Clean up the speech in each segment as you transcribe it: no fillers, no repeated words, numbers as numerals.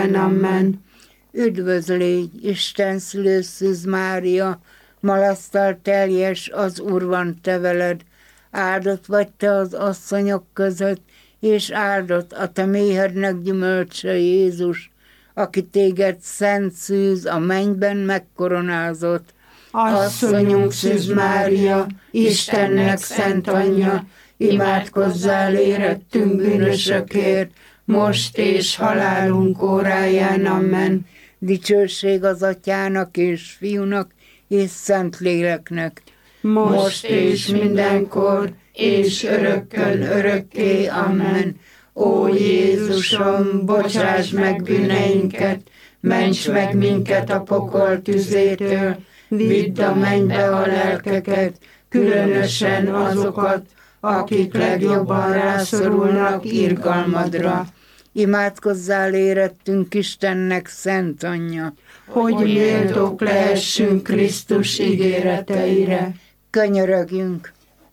korában. Amen. Üdvözlégy, Isten szülő Szűz Mária, malasztal teljes, az Úr van te veled, áldott vagy te az asszonyok között, és áldott a te méhednek gyümölcse Jézus, aki téged szent Szűz a mennyben megkoronázott. Asszonyunk Szűz Mária, Istennek szent anyja, imádkozzál érettünk bűnösökért, most és halálunk óráján. Amen. Dicsőség az Atyának és Fiúnak és Szentléleknek, Most és mindenkor, és örökkön örökké. Amen. Ó Jézusom, bocsáss meg bűneinket, ments meg minket a pokol tüzétől, vidd a mennybe a lelkeket, különösen azokat, akik legjobban rászorulnak irgalmadra. Imádkozzál érettünk Istennek szent anyja, hogy méltók lehessünk Krisztus ígéreteire. Könyörögjünk.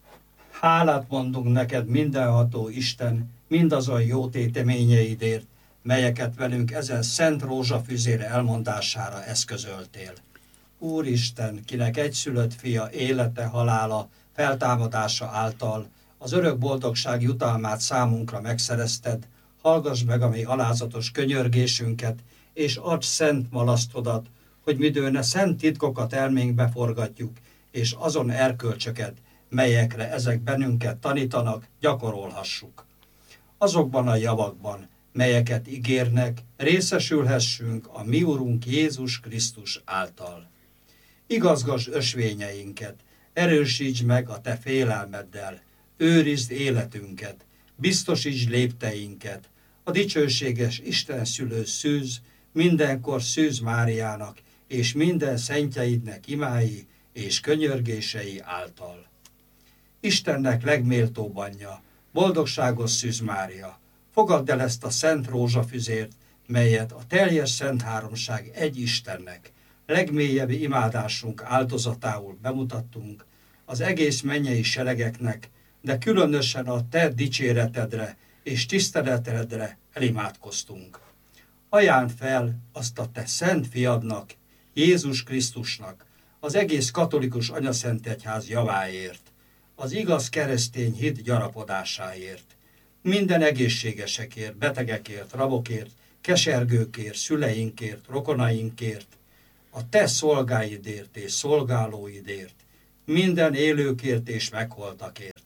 Hálát mondunk neked, mindenható Isten, mindazon jó téteményeidért, melyeket velünk ezen szent rózsafüzér elmondására eszközöltél. Úristen, kinek egyszülött fia élete, halála, feltámadása által az örök boldogság jutalmát számunkra megszerezted, hallgass meg a mi alázatos könyörgésünket, és add szent malasztodat, hogy midőne szent titkokat elménkbe forgatjuk, és azon erkölcsöket, melyekre ezek bennünket tanítanak, gyakorolhassuk. Azokban a javakban, melyeket ígérnek, részesülhessünk a mi Urunk Jézus Krisztus által. Igazgass ösvényeinket, erősíts meg a te félelmeddel, őrizd életünket, biztosíts lépteinket, a dicsőséges Isten szülő Szűz, mindenkor Szűz Máriának és minden szentjeidnek imái és könyörgései által. Istennek legméltóbb anyja, boldogságos Szűz Mária, fogadd el ezt a szent rózsafüzért, melyet a teljes szent háromság egy Istennek, legmélyebb imádásunk áldozatául bemutattunk, az egész mennyei seregeknek, de különösen a te dicséretedre és tiszteletedre elimádkoztunk. Ajánd fel azt a te szent fiadnak, Jézus Krisztusnak, az egész katolikus anyaszent egyház javáért, az igaz keresztény hit gyarapodásáért, minden egészségesekért, betegekért, rabokért, kesergőkért, szüleinkért, rokonainkért, a te szolgáidért és szolgálóidért, minden élőkért és megholtakért.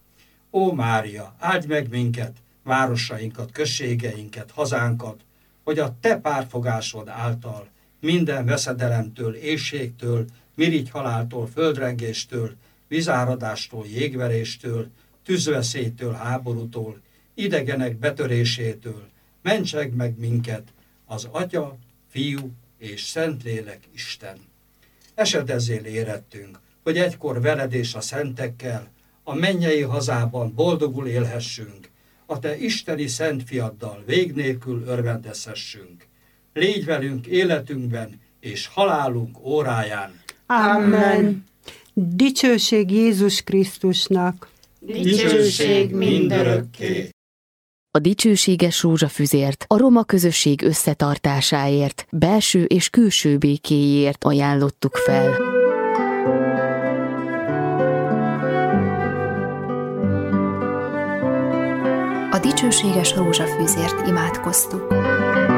Ó Mária, áldj meg minket, városainkat, községeinket, hazánkat, hogy a te pártfogásod által minden veszedelemtől, éhségtől, mirigyhaláltól, földrengéstől, vizáradástól, jégveréstől, tűzveszélytől, háborútól, idegenek betörésétől, mentseg meg minket, az Atya, Fiú és Szentlélek Isten. Esedezzél érettünk, hogy egykor veled és a szentekkel a mennyei hazában boldogul élhessünk, a te isteni szent fiaddal vég nélkül örvendezhessünk. Légy velünk életünkben és halálunk óráján. Amen. Dicsőség Jézus Krisztusnak. Dicsőség mindörökké. A dicsőséges rózsafüzért a roma közösség összetartásáért, belső és külső békéjéért ajánlottuk fel. A dicsőséges rózsafűzért imádkoztuk.